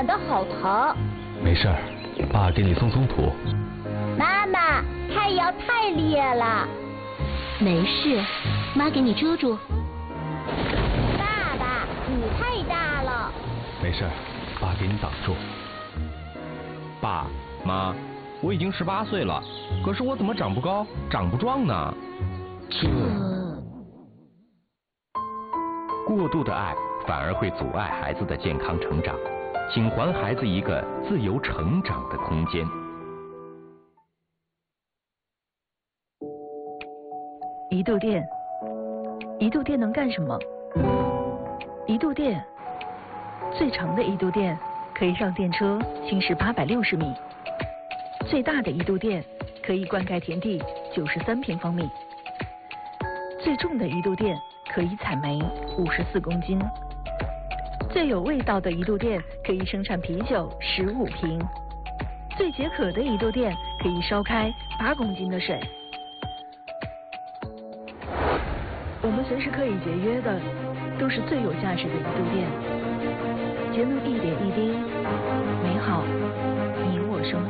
感到好疼。 没事儿，爸给你松松土。 妈妈，太阳太烈了。 没事，妈给你遮住。 爸爸，你太大了。 没事儿，爸给你挡住。 爸妈，我已经18岁了，可是我怎么长不高，长不壮呢？过度的爱反而会阻碍孩子的健康成长，请还孩子一个自由成长的空间。 一度电，一度电能干什么？一度电，最长的一度电可以让电车行驶860米，最大的一度电可以灌溉田地93平方米，最重的一度电可以采煤54公斤，最有味道的一度电可以生产啤酒15瓶，最解渴的一度电可以烧开8公斤的水。我们随时可以节约的，都是最有价值的一度电，节能一点一滴，